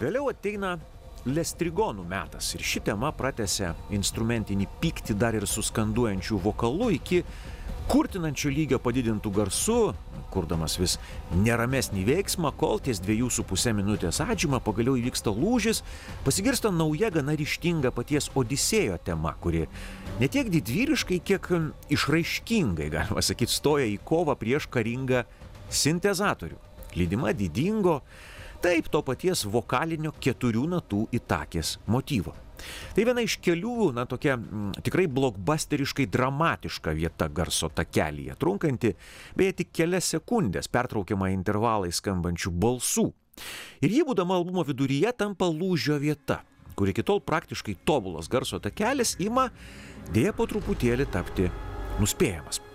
Vėliau ateina lestrigonų metas ir ši tema pratęsia instrumentinį pyktį dar ir su skanduojančiu vokalu iki kurtinančio lygio padidintų garsu, kurdamas vis neramesnį veiksmą, kol ties 2,5 minutės atžymą pagaliau įvyksta lūžis, pasigirsta nauja gana ryžtinga paties Odisėjo tema, kuri ne tiek didvyriškai, kiek išraiškingai, galima sakyti, stoja į kovą prieš karingą sintezatorių, lydima didingo, taip to paties vokalinio 4 natų Itakės motyvo. Tai viena iš kelių, tokia tikrai blockbusteriškai dramatiška vieta garso takelyje, trunkanti beje tik kelias sekundės, pertraukiama intervalai skambančių balsų. Ir ji, būdama albumo viduryje, tampa lūžio vieta, kur iki tol praktiškai tobulas garso takelis ima dėja po truputėlį tapti nuspėjamas.